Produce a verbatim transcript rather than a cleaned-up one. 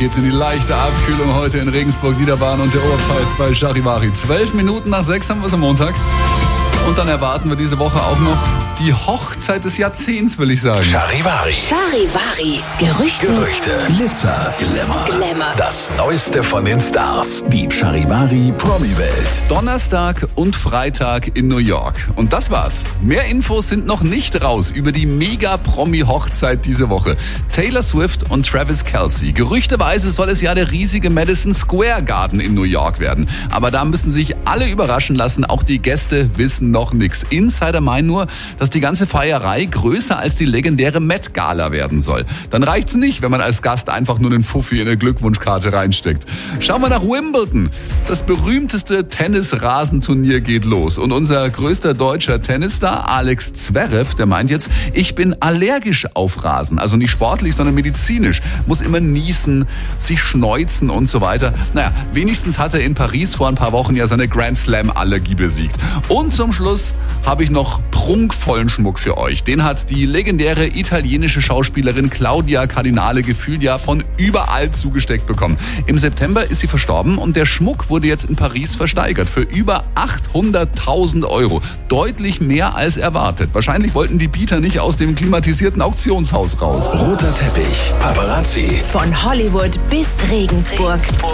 geht's in die leichte Abkühlung heute in Regensburg, Niederbayern und der Oberpfalz bei Charivari. Zwölf Minuten nach sechs haben wir es am Montag. Und dann erwarten wir diese Woche auch noch die Hochzeit des Jahrzehnts, will ich sagen. Charivari. Charivari. Gerüchte. Gerüchte. Glitzer, Glamour. Glamour. Das Neueste von den Stars. Die Charivari Promi-Welt. Donnerstag und Freitag in New York. Und das war's. Mehr Infos sind noch nicht raus über die Mega-Promi-Hochzeit diese Woche. Taylor Swift und Travis Kelce. Gerüchteweise soll es ja der riesige Madison Square Garden in New York werden. Aber da müssen sich alle überraschen lassen. Auch die Gäste wissen noch nichts. Insider meinen nur, dass die ganze Feierei größer als die legendäre Met Gala werden soll. Dann reicht's nicht, wenn man als Gast einfach nur einen Fuffi in eine Glückwunschkarte reinsteckt. Schauen wir nach Wimbledon. Das berühmteste Tennisrasenturnier geht los. Und unser größter deutscher Tennisstar Alex Zverev, der meint jetzt, ich bin allergisch auf Rasen. Also nicht sportlich, sondern medizinisch. Muss immer niesen, sich schneuzen und so weiter. Naja, wenigstens hat er in Paris vor ein paar Wochen ja seine Grand Slam Allergie besiegt. Und zum Schluss habe ich noch prunkvollen Schmuck für euch. Den hat die legendäre italienische Schauspielerin Claudia Cardinale gefühlt ja von überall zugesteckt bekommen. Im September ist sie verstorben und der Schmuck wurde jetzt in Paris versteigert für über achthunderttausend Euro. Deutlich mehr als erwartet. Wahrscheinlich wollten die Bieter nicht aus dem klimatisierten Auktionshaus raus. Roter Teppich. Paparazzi. Von Hollywood bis Regensburg.